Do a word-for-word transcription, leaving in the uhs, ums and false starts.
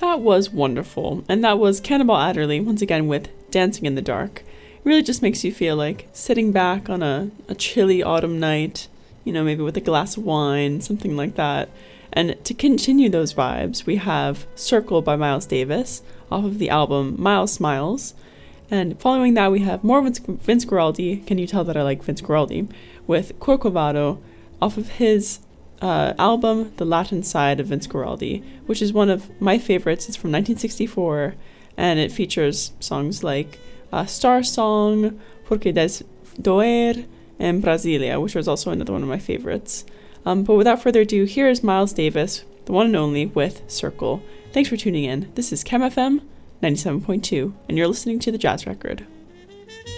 that was wonderful. And that was Cannonball Adderley, once again with Dancing in the Dark. It really just makes you feel like sitting back on a, a chilly autumn night, you know, maybe with a glass of wine, something like that. And to continue those vibes, we have Circle by Miles Davis off of the album Miles Smiles. And following that, we have more Vince, Vince Guaraldi. Can you tell that I like Vince Guaraldi? With Corcovado off of his uh, album The Latin Side of Vince Guaraldi, which is one of my favorites. It's from nineteen sixty-four, and it features songs like uh, Star Song, Porque Des Doer, and Brasilia, which was also another one of my favorites. Um, but without further ado, here is Miles Davis, the one and only, with Circle. Thanks for tuning in. This is Chem F M ninety-seven point two, and you're listening to The Jazz Record.